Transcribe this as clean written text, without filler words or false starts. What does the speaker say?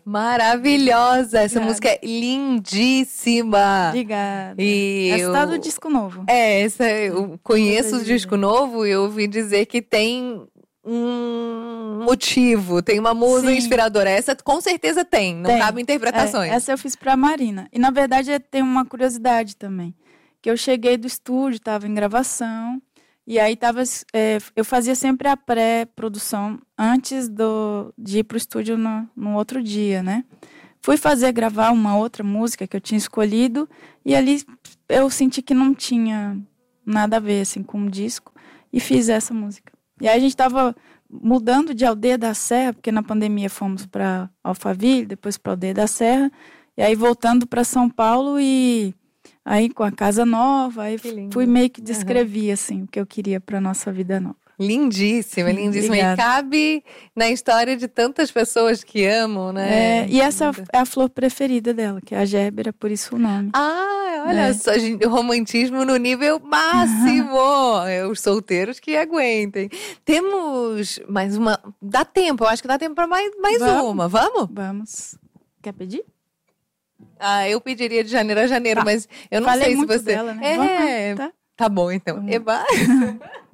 Maravilhosa! Essa Obrigada. música é lindíssima! Obrigada. E Essa tá do disco novo. eu conheço o disco novo e eu ouvi dizer que tem um motivo, tem uma musa Sim. inspiradora. Essa com certeza tem, não Tem. cabe interpretações. Essa eu fiz pra Marina. E na verdade tem uma curiosidade também. Que eu cheguei do estúdio, tava em gravação. E aí eu fazia sempre a pré-produção antes de ir pro estúdio no outro dia, né? Fui gravar uma outra música que eu tinha escolhido. E ali eu senti que não tinha nada a ver assim, com o disco. E fiz essa música. E aí a gente estava mudando de Aldeia da Serra, porque na pandemia fomos para Alphaville, depois para Aldeia da Serra, e aí voltando para São Paulo e aí com a casa nova, aí fui meio que descrevi assim o que eu queria para nossa vida nova. Lindíssima, lindíssima. Obrigada. E cabe na história de tantas pessoas que amam, né? E essa é a flor preferida dela, que é a Gérbera, por isso o nome. Olha só, o romantismo no nível máximo. Os solteiros que aguentem. Temos mais uma. Dá tempo, eu acho que dá tempo para mais uma. Vamos? Vamos. Quer pedir? Eu pediria de janeiro a janeiro, mas eu não Falei sei se muito você. dela, né? Vamos lá, Tá bom, então. Eba.